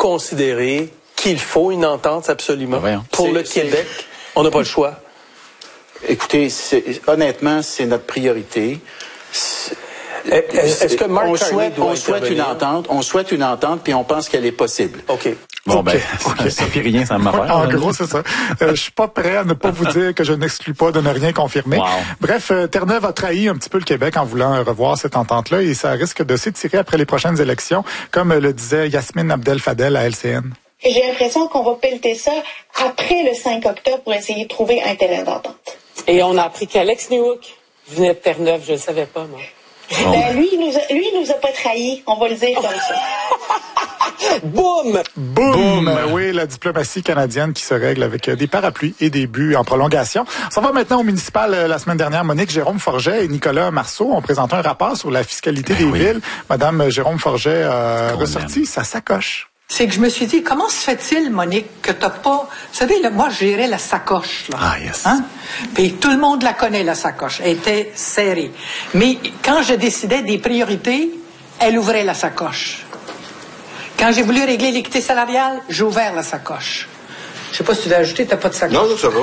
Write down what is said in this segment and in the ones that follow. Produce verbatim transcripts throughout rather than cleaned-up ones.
considérez qu'il faut une entente absolument ouais, pour c'est, le c'est... Québec? On n'a pas le choix. Écoutez, c'est, honnêtement, c'est notre priorité. C'est, Est-ce que Mark on Carney souhaite, doit on souhaite une entente, on souhaite une entente, puis on pense qu'elle est possible. OK. Bon, okay. ben, okay. ça fait rien, ça m'a fait. En gros, c'est ça. Euh, je suis pas prêt à ne pas vous dire que je n'exclus pas de ne rien confirmer. Wow. Bref, euh, Terre-Neuve a trahi un petit peu le Québec en voulant euh, revoir cette entente-là et ça risque de s'étirer après les prochaines élections, comme euh, le disait Yasmine Abdel-Fadel à L C N. J'ai l'impression qu'on va pelleter ça après le cinq octobre pour essayer de trouver un terrain d'entente. Et on a appris qu'Alex Newhook venait de Terre-Neuve, je ne le savais pas, moi. Bon. Ben, lui, il nous a, lui, il nous a pas trahis, on va le dire comme ça. Boum! Boum! Boum! Oui, la diplomatie canadienne qui se règle avec des parapluies et des buts en prolongation. On s'en va maintenant au municipal. La semaine dernière, Monique Jérôme Forget et Nicolas Marceau ont présenté un rapport sur la fiscalité ben des oui. villes. Madame Jérôme Forget a ressorti sa sacoche. C'est que je me suis dit, comment se fait-il, Monique, que t'as pas... Vous savez, là, moi, je gérais la sacoche, là. Ah, yes. Hein? Puis tout le monde la connaît, la sacoche. Elle était serrée. Mais quand je décidais des priorités, elle ouvrait la sacoche. Quand j'ai voulu régler l'équité salariale, j'ai ouvert la sacoche. Je sais pas si tu l'as ajouté, t'as pas de sacoche. Non, non, ça va.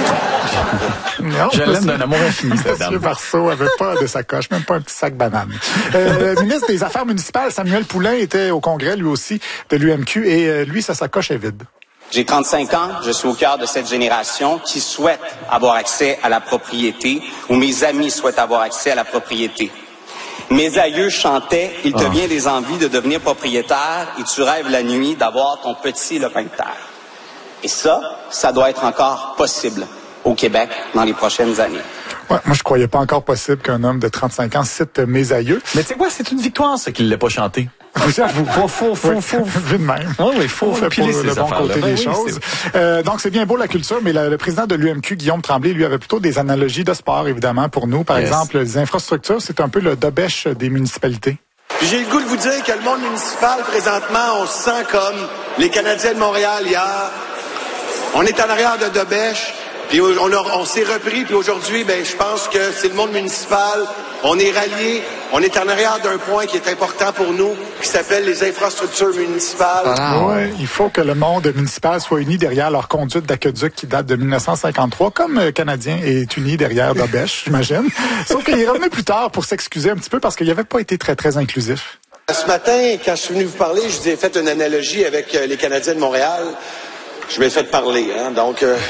Non, je l'aime d'un amour infini, cette dame. M. Marceau avait pas de sacoche, même pas un petit sac banane. Euh, le ministre des Affaires municipales, Samuel Poulin, était au congrès, lui aussi, de l'U M Q, et euh, lui, sa sacoche est vide. J'ai trente-cinq ans, je suis au cœur de cette génération qui souhaite avoir accès à la propriété, ou mes amis souhaitent avoir accès à la propriété. Mes aïeux chantaient « Il te ah. vient des envies de devenir propriétaire et tu rêves la nuit d'avoir ton petit lopin de terre. » Et ça, ça doit être encore possible au Québec dans les prochaines années. Ouais, moi, je croyais pas encore possible qu'un homme de trente-cinq ans cite mes aïeux. Mais tu sais quoi, c'est une victoire, ça, qu'il ne l'ait pas chanté. J'avoue. Faut, faut, faut, oui, faut. Vu de même. Oui, oui, faut, faut piler le bon côté ben des oui, choses. Euh, donc, c'est bien beau la culture, mais la, le président de l'U M Q, Guillaume Tremblay, lui avait plutôt des analogies de sport, évidemment, pour nous. Par yes. exemple, les infrastructures, c'est un peu le dobèche des municipalités. Puis j'ai le goût de vous dire que le monde municipal, présentement, on se sent comme les Canadiens de Montréal hier. On est en arrière de Dobèche, puis on, on, on s'est repris, puis aujourd'hui, ben, je pense que c'est le monde municipal. On est ralliés, on est en arrière d'un point qui est important pour nous, qui s'appelle les infrastructures municipales. Ah, ouais, il faut que le monde municipal soit uni derrière leur conduite d'aqueduc qui date de mille neuf cent cinquante-trois, comme le Canadien est uni derrière Dobèche, j'imagine. Sauf qu'il est revenu plus tard pour s'excuser un petit peu parce qu'il n'avait pas été très, très inclusif. Ce matin, quand je suis venu vous parler, je vous ai fait une analogie avec les Canadiens de Montréal. Je m'ai fait parler, hein, donc euh,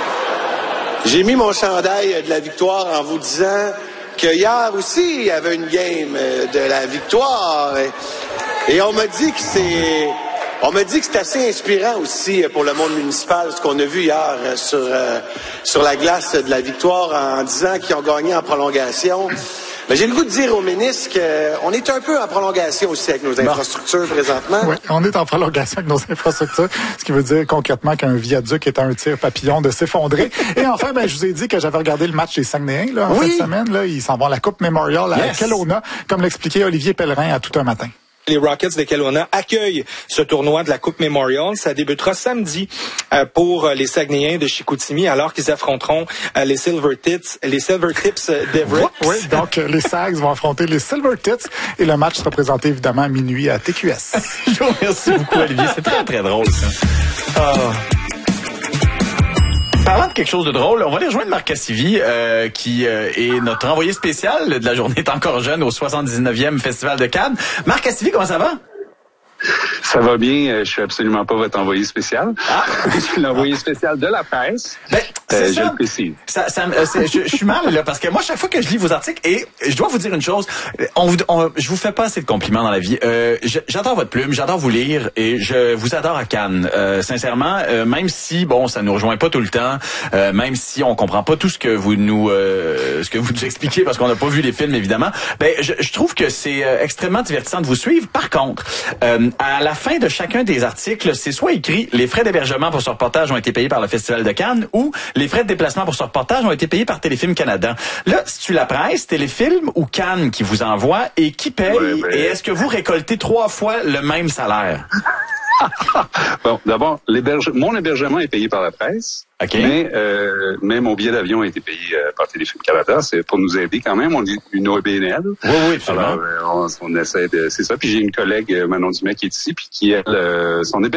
j'ai mis mon chandail de la victoire en vous disant que hier aussi, il y avait une game de la victoire. Et, et on m'a dit que c'est... On m'a dit que c'est assez inspirant aussi pour le monde municipal, ce qu'on a vu hier sur, euh, sur la glace de la victoire en disant qu'ils ont gagné en prolongation. Mais j'ai le goût de dire au ministre qu'on est un peu en prolongation aussi avec nos infrastructures bon. présentement. Oui, on est en prolongation avec nos infrastructures, ce qui veut dire concrètement qu'un viaduc est un tir papillon de s'effondrer. Et enfin, ben, je vous ai dit que j'avais regardé le match des Saguenayens là, en oui. fin de semaine. Là, ils s'en vont à la Coupe Memorial à yes. Kelowna, comme l'expliquait Olivier Pellerin à tout un matin. Les Rockets de Kelowna accueillent ce tournoi de la Coupe Memorial. Ça débutera samedi euh, pour les Saguenayens de Chicoutimi, alors qu'ils affronteront euh, les Silver Tits, les Silver Tips d'Everett. Oui, donc euh, les Sags vont affronter les Silver Tits et le match sera présenté évidemment à minuit à T Q S. Merci beaucoup, Olivier. C'est très, très drôle, ça. Oh. Parlant de quelque chose de drôle, on va aller rejoindre Marc Cassivi, euh, qui euh, est notre envoyé spécial de la journée est encore jeune au soixante-dix-neuvième Festival de Cannes. Marc Cassivi, comment ça va? Ça va bien, je suis absolument pas votre envoyé spécial. Ah. Je suis l'envoyé spécial de la presse. Ben, euh, je le précise. Ça, ça, je, je suis mal là parce que moi chaque fois que je lis vos articles et je dois vous dire une chose, on vous, on, je vous fais pas assez de compliments dans la vie. Euh, j'adore votre plume, j'adore vous lire et je vous adore à Cannes. Euh, sincèrement, euh, même si bon ça nous rejoint pas tout le temps, euh, même si on comprend pas tout ce que vous nous euh, ce que vous nous expliquez parce qu'on n'a pas vu les films évidemment, ben je, je trouve que c'est euh, extrêmement divertissant de vous suivre. Par contre, euh, à la fin de chacun des articles, c'est soit écrit les frais d'hébergement pour ce reportage ont été payés par le Festival de Cannes ou les frais de déplacement pour ce reportage ont été payés par Téléfilm Canada. Là, si tu la presse, Téléfilm ou Cannes qui vous envoie et qui paye ouais, mais... et est-ce que vous récoltez trois fois le même salaire? Bon, d'abord, l'héberge... mon hébergement est payé par la presse, okay. mais, euh, mais mon billet d'avion a été payé euh, par Téléfilm Canada. C'est pour nous aider quand même. On est une O B N L. Oui, oui, absolument. Alors, euh, on, on essaie de... C'est ça. Puis j'ai une collègue, Manon Dumais, qui est ici, puis qui, elle, euh, son hébergement